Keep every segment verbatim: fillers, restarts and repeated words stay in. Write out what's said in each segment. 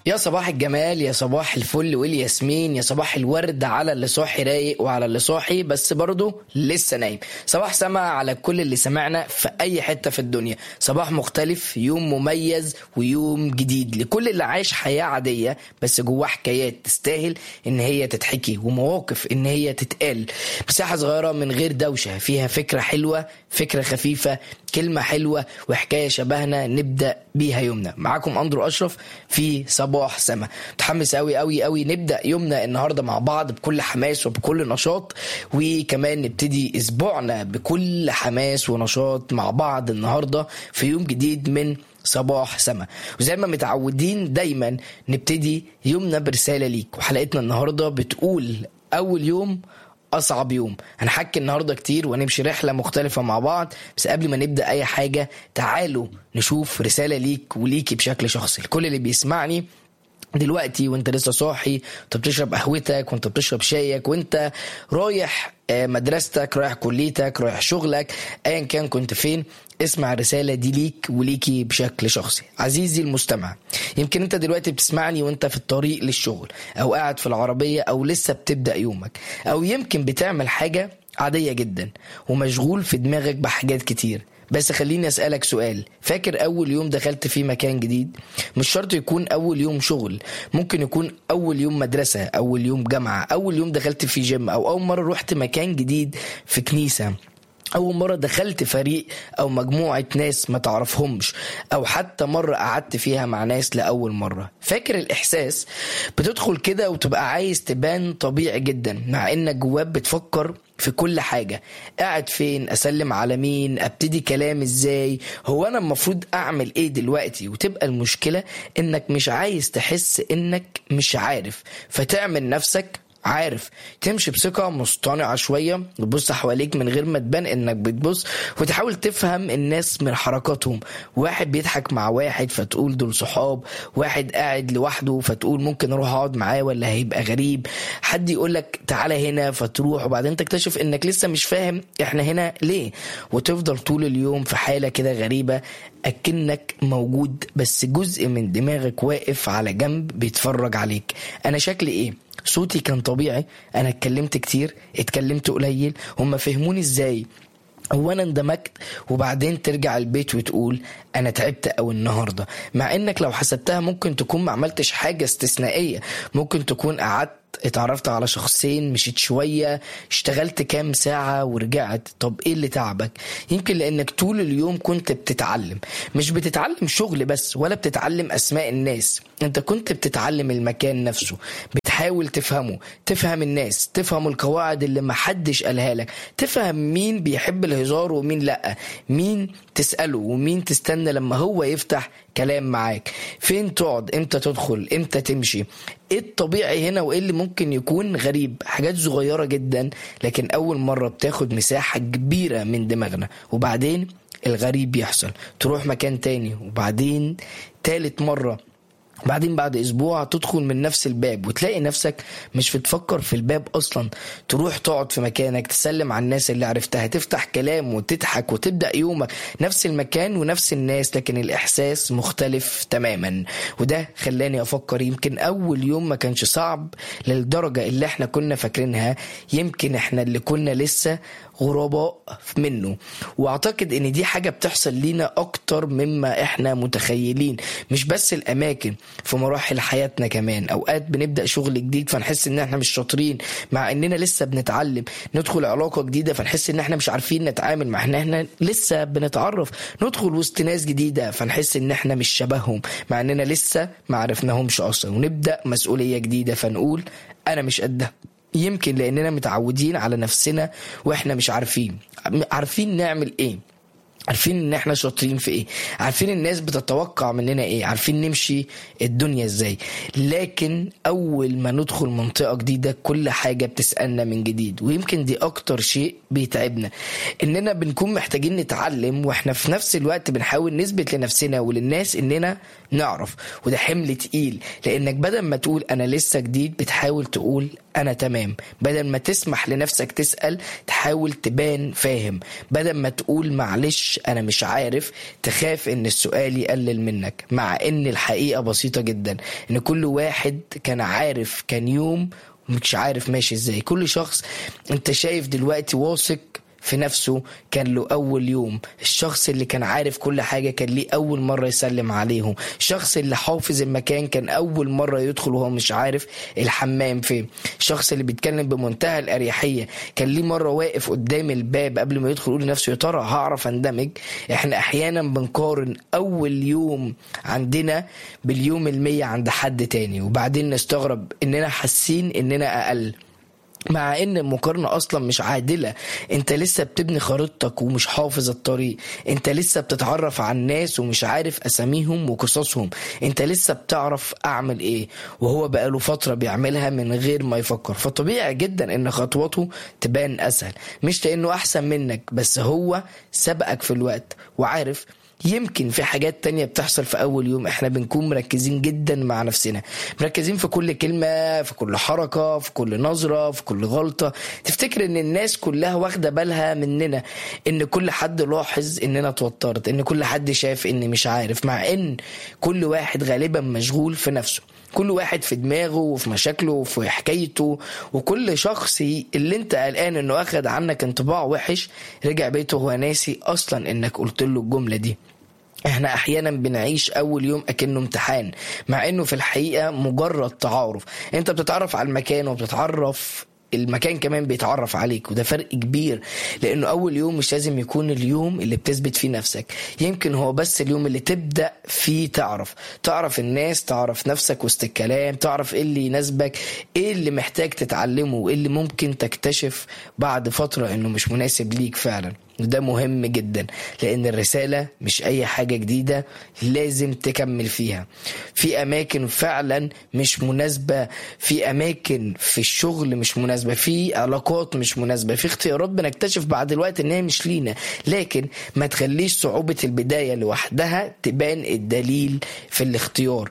يا صباح الجمال، يا صباح الفل والياسمين، يا صباح الورد على اللي صاحي رايق وعلى اللي صاحي بس برضه لسه نايم. صباح سما على كل اللي سمعنا في اي حتة في الدنيا. صباح مختلف، يوم مميز ويوم جديد لكل اللي عايش حياة عادية بس جواه حكايات تستاهل ان هي تتحكي ومواقف ان هي تتقال. مساحة صغيرة من غير دوشة، فيها فكرة حلوة، فكرة خفيفة، كلمة حلوة وحكاية شبهنا نبدأ بيها يومنا. معاكم أندرو أشرف في صباح سما. متحمس قوي قوي قوي نبدأ يومنا النهاردة مع بعض بكل حماس وبكل نشاط، وكمان نبتدي أسبوعنا بكل حماس ونشاط مع بعض النهاردة في يوم جديد من صباح سما. وزي ما متعودين دايما نبتدي يومنا برسالة ليك، وحلقتنا النهاردة بتقول أول يوم أصعب يوم. هنحكي النهاردة كتير ونمشي رحلة مختلفة مع بعض، بس قبل ما نبدأ أي حاجة تعالوا نشوف رسالة ليك وليكي بشكل شخصي. لكل اللي بيسمعني دلوقتي وانت لسه صاحي، وانت بتشرب قهوتك، وانت بتشرب شايك، وانت رايح مدرستك، رايح كليتك، رايح شغلك، ايا كان كنت فين، اسمع الرسالة دي ليك وليكي بشكل شخصي. عزيزي المستمع، يمكن انت دلوقتي بتسمعني وانت في الطريق للشغل، او قاعد في العربية، او لسه بتبدأ يومك، او يمكن بتعمل حاجة عادية جدا ومشغول في دماغك بحاجات كتير. بس خليني أسألك سؤال، فاكر أول يوم دخلت فيه مكان جديد؟ مش شرط يكون أول يوم شغل، ممكن يكون أول يوم مدرسة، أول يوم جامعة، أول يوم دخلت في جيم، أو أول مرة رحت مكان جديد في كنيسة، أول مرة دخلت فريق أو مجموعة ناس ما تعرفهمش، أو حتى مرة قعدت فيها مع ناس لأول مرة. فاكر الإحساس؟ بتدخل كده وتبقى عايز تبان طبيعي جدا، مع إنك جواب بتفكر في كل حاجة. قاعد فين؟ أسلم على مين؟ أبتدي كلام إزاي؟ هو أنا المفروض أعمل إيه دلوقتي؟ وتبقى المشكلة إنك مش عايز تحس إنك مش عارف، فتعمل نفسك عارف، تمشي بثقة مصطنعة شوية، وتبص حواليك من غير ما تبان انك بتبص، وتحاول تفهم الناس من حركاتهم. واحد بيضحك مع واحد فتقول دول صحاب، واحد قاعد لوحده فتقول ممكن اروح اقعد معاه ولا هيبقى غريب، حد يقولك تعالى هنا فتروح، وبعدين تكتشف انك لسه مش فاهم احنا هنا ليه، وتفضل طول اليوم في حالة كده غريبة، اكنك موجود بس جزء من دماغك واقف على جنب بيتفرج عليك. انا شكلي ايه؟ صوتي كان طبيعي؟ انا اتكلمت كتير؟ اتكلمت قليل؟ هم فهموني ازاي؟ هو انا اندمجت؟ وبعدين ترجع البيت وتقول انا تعبت او النهاردة، مع انك لو حسبتها ممكن تكون ما عملتش حاجة استثنائية، ممكن تكون قعدت اتعرفت على شخصين، مشيت شوية، اشتغلت كام ساعة ورجعت. طب ايه اللي تعبك؟ يمكن لانك طول اليوم كنت بتتعلم، مش بتتعلم شغل بس ولا بتتعلم اسماء الناس، انت كنت بتتعلم المكان نفسه، بتحاول تفهمه، تفهم الناس، تفهم القواعد اللي محدش قالها لك، تفهم مين بيحب الهزار ومين لأ، مين تسأله ومين تستنى لما هو يفتح كلام معاك، فين تقعد، امتى تدخل، امتى تمشي، ايه الطبيعي هنا وايه اللي ممكن يكون غريب. حاجات صغيرة جدا لكن اول مرة بتاخد مساحة كبيرة من دماغنا. وبعدين الغريب يحصل، تروح مكان تاني، وبعدين تالت مرة، بعدين بعد اسبوع تدخل من نفس الباب وتلاقي نفسك مش بتفكر في الباب اصلا، تروح تقعد في مكانك، تسلم على الناس اللي عرفتها، تفتح كلام وتضحك وتبدأ يومك، نفس المكان ونفس الناس لكن الاحساس مختلف تماما. وده خلاني افكر يمكن اول يوم ما كانش صعب للدرجة اللي احنا كنا فاكرينها، يمكن احنا اللي كنا لسه غرباء منه. واعتقد ان دي حاجة بتحصل لينا اكتر مما احنا متخيلين، مش بس الاماكن، في مراحل حياتنا كمان. اوقات بنبدأ شغل جديد فنحس ان احنا مش شاطرين مع اننا لسه بنتعلم، ندخل علاقة جديدة فنحس ان احنا مش عارفين نتعامل مع احنا احنا لسه بنتعرف، ندخل وسط ناس جديدة فنحس ان احنا مش شبههم مع اننا لسه ما عرفناهمش اصلا، ونبدأ مسؤولية جديدة فنقول انا مش قدها، يمكن لاننا متعودين على نفسنا واحنا مش عارفين عارفين نعمل ايه، عارفين ان احنا شاطرين في ايه، عارفين الناس بتتوقع مننا ايه، عارفين نمشي الدنيا ازاي. لكن اول ما ندخل منطقة جديدة كل حاجة بتسألنا من جديد، ويمكن دي اكتر شيء بيتعبنا، اننا بنكون محتاجين نتعلم واحنا في نفس الوقت بنحاول نثبت لنفسنا وللناس اننا نعرف، وده حمل تقيل، لانك بدل ما تقول انا لسه جديد بتحاول تقول انا تمام. بدل ما تسمح لنفسك تسأل تحاول تبان فاهم. بدل ما تقول معلش انا مش عارف تخاف ان السؤال يقلل منك. مع ان الحقيقة بسيطة جدا، ان كل واحد كان عارف كان يوم مش عارف ماشي ازاي. كل شخص انت شايف دلوقتي واثق في نفسه كان له أول يوم. الشخص اللي كان عارف كل حاجة كان ليه أول مرة يسلم عليهم. الشخص اللي حافظ المكان كان أول مرة يدخل وهو مش عارف الحمام فين. الشخص اللي بيتكلم بمنتهى الأريحية كان ليه مرة واقف قدام الباب قبل ما يدخل يقول لنفسه يا ترى هعرف اندمج. احنا أحيانا بنقارن أول يوم عندنا باليوم المية عند حد تاني، وبعدين نستغرب إننا حاسين إننا أقل، مع ان المقارنة اصلا مش عادلة. انت لسه بتبني خريطتك ومش حافظ الطريق. انت لسه بتتعرف على الناس ومش عارف اساميهم وقصصهم. انت لسه بتعرف اعمل ايه وهو بقاله فترة بيعملها من غير ما يفكر. فطبيعي جدا ان خطوته تبان اسهل، مش لانه احسن منك، بس هو سبقك في الوقت وعارف. يمكن في حاجات تانية بتحصل في أول يوم احنا بنكون مركزين جدا مع نفسنا، مركزين في كل كلمة، في كل حركة، في كل نظرة، في كل غلطة. تفتكر ان الناس كلها واخدة بالها مننا، ان كل حد لاحظ اننا توترت، ان كل حد شاف اني مش عارف، مع ان كل واحد غالبا مشغول في نفسه. كل واحد في دماغه وفي مشاكله وفي حكايته. وكل شخص اللي انت قلقان انه اخد عنك انطباع وحش رجع بيته هو ناسي اصلا انك قلت له الجملة دي. احنا احيانا بنعيش اول يوم اكنه امتحان، مع انه في الحقيقة مجرد تعارف. انت بتتعرف على المكان وبتتعرف المكان كمان بيتعرف عليك، وده فرق كبير. لانه اول يوم مش لازم يكون اليوم اللي بتثبت فيه نفسك، يمكن هو بس اليوم اللي تبدأ فيه تعرف تعرف الناس، تعرف نفسك وسط الكلام، تعرف ايه اللي يناسبك، ايه اللي محتاج تتعلمه، وايه اللي ممكن تكتشف بعد فترة انه مش مناسب ليك فعلا. وده مهم جدا، لان الرسالة مش اي حاجة جديدة لازم تكمل فيها. في اماكن فعلا مش مناسبة، في اماكن في الشغل مش مناسبة، في علاقات مش مناسبة، في اختيارات بنكتشف بعد الوقت انها مش لينا. لكن ما تخليش صعوبة البداية لوحدها تبان الدليل في الاختيار.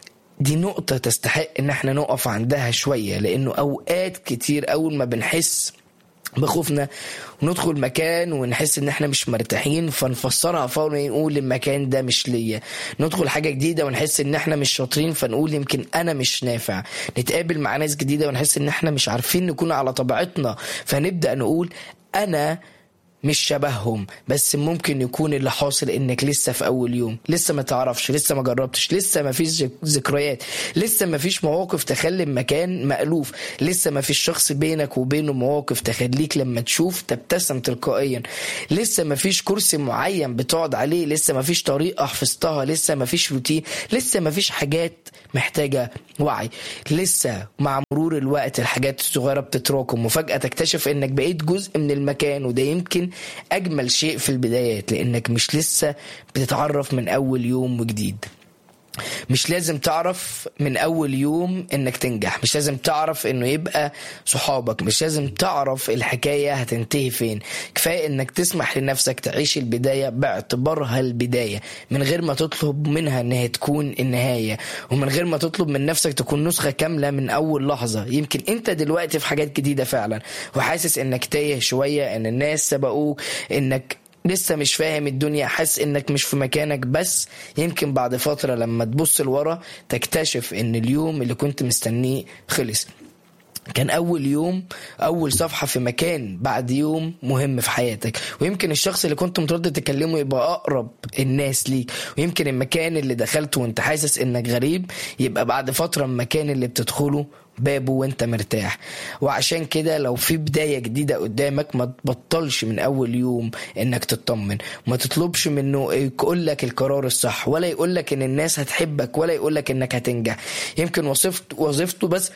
دي نقطة تستحق ان احنا نقف عندها شوية، لانه اوقات كتير اول ما بنحس بخوفنا وندخل مكان ونحس ان احنا مش مرتاحين فنفسرها فورا نقول المكان ده مش ليا. ندخل حاجة جديدة ونحس ان احنا مش شاطرين فنقول يمكن انا مش نافع. نتقابل مع ناس جديدة ونحس ان احنا مش عارفين نكون على طبيعتنا فنبدأ نقول انا مش شبههم. بس ممكن يكون اللي حاصل انك لسه في اول يوم، لسه ما تعرفش، لسه ما جربتش، لسه ما فيش ذكريات، لسه ما فيش مواقف تخلي المكان مألوف، لسه ما فيش شخص بينك وبينه مواقف تخليك لما تشوف تبتسم تلقائيا، لسه ما فيش كرسي معين بتقعد عليه، لسه ما فيش طريقة حفظتها، لسه ما فيش روتين، لسه ما فيش حاجات محتاجة وعي. لسه مع مرور الوقت الحاجات الصغيرة بتتراكم وفجأة تكتشف انك بقيت جزء من المكان. وده يمكن أجمل شيء في البدايات، لأنك مش لسه بتتعرف من أول يوم وجديد. مش لازم تعرف من أول يوم إنك تنجح، مش لازم تعرف إنه يبقى صحابك، مش لازم تعرف الحكاية هتنتهي فين. كفاية إنك تسمح لنفسك تعيش البداية باعتبارها البداية، من غير ما تطلب منها إنها تكون النهاية، ومن غير ما تطلب من نفسك تكون نسخة كاملة من أول لحظة. يمكن أنت دلوقتي في حاجات جديدة فعلا وحاسس إنك تايه شوية، إن الناس سبقوك، إنك لسه مش فاهم الدنيا، حاسس انك مش في مكانك. بس يمكن بعد فترة لما تبص لورا تكتشف ان اليوم اللي كنت مستنيه خلص. كان أول يوم، أول صفحة في مكان بعد يوم مهم في حياتك. ويمكن الشخص اللي كنت متردد تكلمه يبقى أقرب الناس ليك، ويمكن المكان اللي دخلته وانت حاسس انك غريب يبقى بعد فترة المكان اللي بتدخله بابه وانت مرتاح. وعشان كده لو في بداية جديدة قدامك ما تبطلش من أول يوم انك تطمن. ما تطلبش منه يقول لك القرار الصح، ولا يقول لك ان الناس هتحبك، ولا يقول لك انك هتنجح. يمكن وظيفته وظيفته بس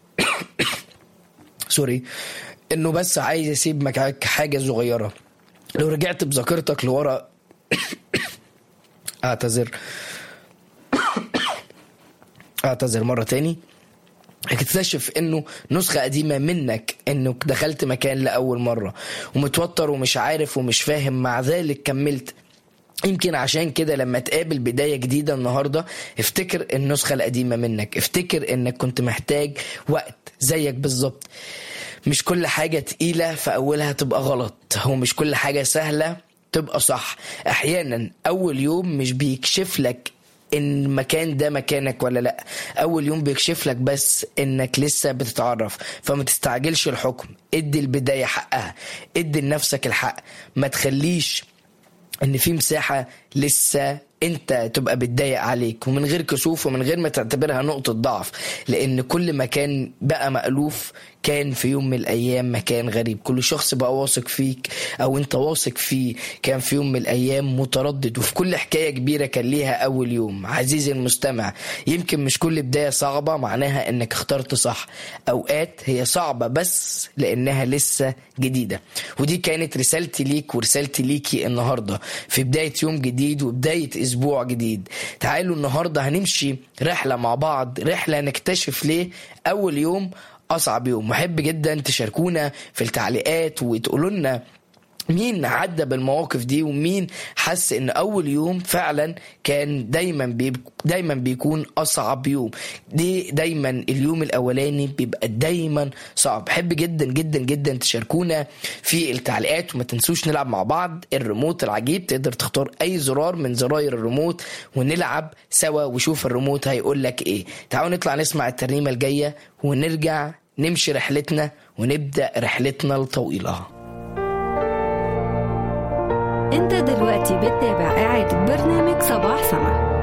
سوري انه بس عايز يسيب معاك حاجة صغيرة. لو رجعت بذاكرتك لورا اعتذر اعتذر مرة تاني هتكتشف انه نسخة قديمة منك، انك دخلت مكان لأول مرة ومتوتر ومش عارف ومش فاهم، مع ذلك كملت. يمكن عشان كده لما تقابل بداية جديدة النهاردة افتكر النسخة القديمة منك، افتكر انك كنت محتاج وقت زيك بالظبط. مش كل حاجة تقيلة في أولها تبقى غلط، هو مش كل حاجة سهلة تبقى صح. أحيانا أول يوم مش بيكشف لك ان المكان ده مكانك ولا لا، اول يوم بيكشف لك بس انك لسه بتتعرف. فما تستعجلش الحكم، ادي البداية حقها، ادي لنفسك الحق، ما تخليش ان في مساحة لسه انت تبقى بتضايق عليك، ومن غير كسوف ومن غير ما تعتبرها نقطة ضعف، لان كل مكان بقى مألوف كان في يوم من الايام مكان غريب. كل شخص بقى واثق فيك او انت واثق فيه كان في يوم من الايام متردد. وفي كل حكاية كبيرة كان ليها اول يوم. عزيزي المستمع، يمكن مش كل بداية صعبة معناها انك اخترت صح، اوقات هي صعبة بس لانها لسه جديدة. ودي كانت رسالتي ليك ورسالتي ليكي النهاردة في بداية يوم جديد وبداية اسبوع جديد. تعالوا النهاردة هنمشي رحلة مع بعض، رحلة نكتشف ليه اول يوم اصعب يوم. محب جدا تشاركونا في التعليقات وتقولوا لنا مين عدى بالمواقف دي، ومين حس ان اول يوم فعلا كان دايما بيب... دايما بيكون اصعب يوم. دي دايما اليوم الاولاني بيبقى دايما صعب. بحب جدا جدا جدا تشاركونا في التعليقات. وما تنسوش نلعب مع بعض الريموت العجيب، تقدر تختار اي زرار من زراير الريموت ونلعب سوا وشوف الريموت هيقول لك ايه. تعالوا نطلع نسمع الترنيمة الجاية ونرجع نمشي رحلتنا ونبدأ رحلتنا الطويلة. انت دلوقتي بتتابع إعادة برنامج صباح سما.